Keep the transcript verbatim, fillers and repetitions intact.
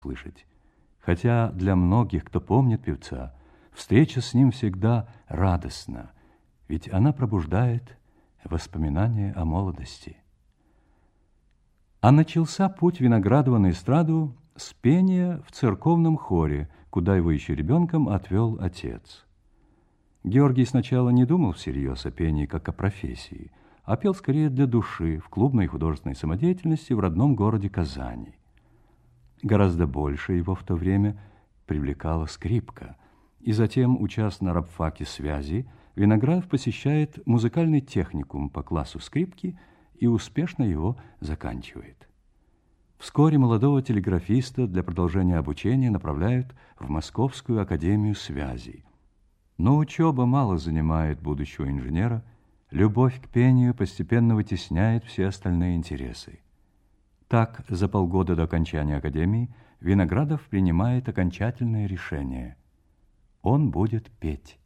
слышать. Хотя для многих, кто помнит певца, встреча с ним всегда радостна, ведь она пробуждает воспоминания о молодости. А начался путь Виноградова на эстраду с пения в церковном хоре, куда его еще ребенком отвел отец. Георгий сначала не думал всерьез о пении как о профессии, а пел скорее для души в клубной художественной самодеятельности в родном городе Казани. Гораздо больше его в то время привлекала скрипка, и затем, учась на рабфаке связи, Виноградов посещает музыкальный техникум по классу скрипки и успешно его заканчивает. Вскоре молодого телеграфиста для продолжения обучения направляют в Московскую академию связей. Но учеба мало занимает будущего инженера, любовь к пению постепенно вытесняет все остальные интересы. Так, за полгода до окончания академии Виноградов принимает окончательное решение. Он будет петь.